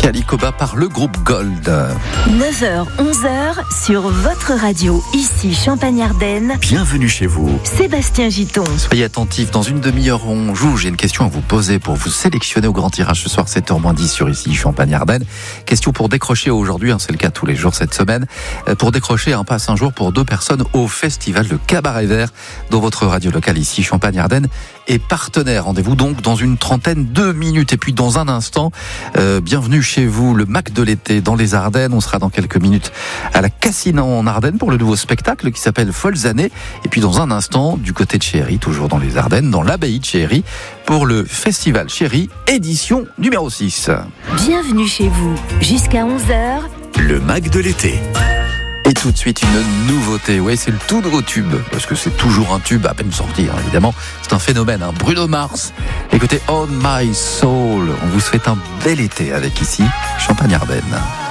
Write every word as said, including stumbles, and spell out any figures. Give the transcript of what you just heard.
Calicoba par le groupe Gold. neuf heures, onze heures sur votre radio, ici Champagne-Ardenne. Bienvenue chez vous. Sébastien Giton. Soyez attentifs, dans une demi-heure on joue. J'ai une question à vous poser pour vous sélectionner au grand tirage ce soir, sept heures moins dix sur ici Champagne-Ardenne. Question pour décrocher aujourd'hui, hein, c'est le cas tous les jours cette semaine, pour décrocher un pass un jour pour deux personnes au festival de Cabaret Vert, dont votre radio locale ici Champagne-Ardenne est partenaire. Rendez-vous donc dans une trentaine de minutes. Et puis dans un instant, euh, bienvenue chez vous, le Mac de l'été dans les Ardennes. On sera dans quelques minutes à la Cassina en Ardennes pour le nouveau spectacle qui s'appelle Folles années. Et puis dans un instant, du côté de Chéhéry, toujours dans les Ardennes, dans l'abbaye de Chéhéry, pour le festival Chéhéry, édition numéro six. Bienvenue chez vous, jusqu'à onze heures. Le Mac de l'été. Et tout de suite, une nouveauté. Oui, c'est le tout nouveau tube, parce que c'est toujours un tube à peine sorti, hein, évidemment. C'est un phénomène, hein. Bruno Mars. Écoutez, On My Soul. On vous souhaite un bel été avec ici, Champagne-Ardenne.